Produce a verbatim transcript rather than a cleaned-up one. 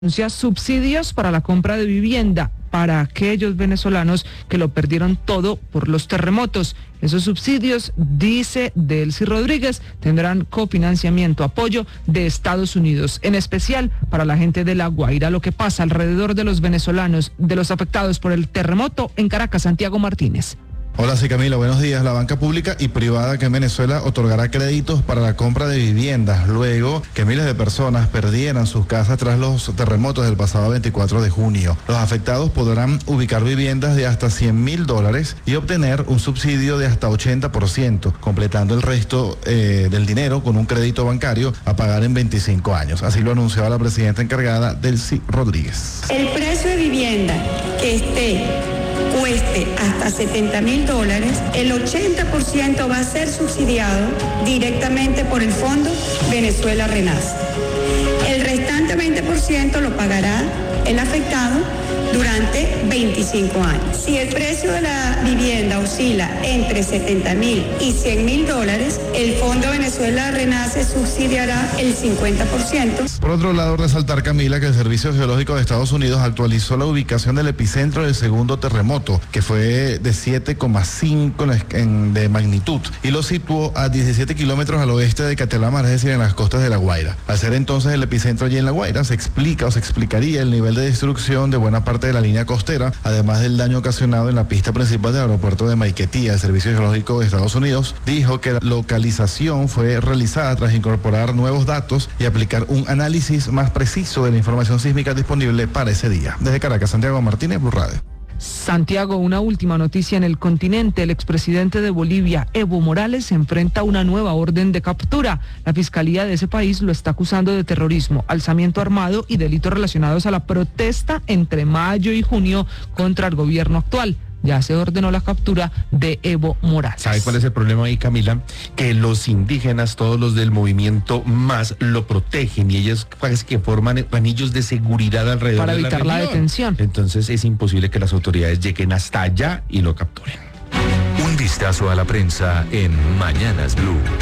Anuncia subsidios para la compra de vivienda para aquellos venezolanos que lo perdieron todo por los terremotos. Esos subsidios, dice Delcy Rodríguez, tendrán cofinanciamiento, apoyo de Estados Unidos, en especial para la gente de La Guaira. Lo que pasa alrededor de los venezolanos, de los afectados por el terremoto en Caracas, Santiago Martínez. Hola, sí, Camila, buenos días. La banca pública y privada que en Venezuela otorgará créditos para la compra de viviendas luego que miles de personas perdieran sus casas tras los terremotos del pasado veinticuatro de junio. Los afectados podrán ubicar viviendas de hasta cien mil dólares y obtener un subsidio de hasta ochenta por ciento, completando el resto eh, del dinero con un crédito bancario a pagar en veinticinco años. Así lo anunciaba la presidenta encargada, Delcy Rodríguez. El precio de vivienda que esté cueste hasta setenta mil dólares, el ochenta por ciento va a ser subsidiado directamente por el Fondo Venezuela Renace. El restante veinte por ciento lo pagará el afectado durante veinticinco años. Si el precio de la vivienda oscila entre setenta mil y cien mil dólares, el Fondo Venezuela Renace subsidiará el cincuenta por ciento. Por otro lado, resaltar, Camila, que el Servicio Geológico de Estados Unidos actualizó la ubicación del epicentro del segundo terremoto, que fue de siete coma cinco de magnitud, y lo situó a diecisiete kilómetros al oeste de Catelamar, es decir, en las costas de La Guaira. Al ser entonces el epicentro allí en La Guaira, se explica o se explicaría el nivel de destrucción de buena parte de la línea costera, además del daño ocasionado en la pista principal del aeropuerto de Maiquetía. El Servicio Geológico de Estados Unidos dijo que la localización fue realizada tras incorporar nuevos datos y aplicar un análisis más preciso de la información sísmica disponible para ese día. Desde Caracas, Santiago Martínez, Blue Radio. Santiago, una última noticia en el continente. El expresidente de Bolivia, Evo Morales, se enfrenta a una nueva orden de captura. La fiscalía de ese país lo está acusando de terrorismo, alzamiento armado y delitos relacionados a la protesta entre mayo y junio contra el gobierno actual. Ya se ordenó la captura de Evo Morales. ¿Sabe cuál es el problema ahí, Camila? Que los indígenas, todos los del movimiento MÁS, lo protegen y ellos parece que forman anillos de seguridad alrededor para de la evitar la detención. Entonces es imposible que las autoridades lleguen hasta allá y lo capturen. Un vistazo a la prensa en Mañanas Blue.